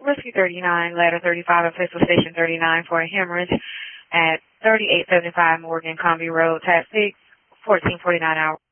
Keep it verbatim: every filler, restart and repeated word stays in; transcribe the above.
Rescue thirty-nine, Ladder thirty-five, and Pistol Station thirty-nine for a hemorrhage at thirty-eight seventy-five Morgan Combi Road, Tab six, fourteen forty-nine hours.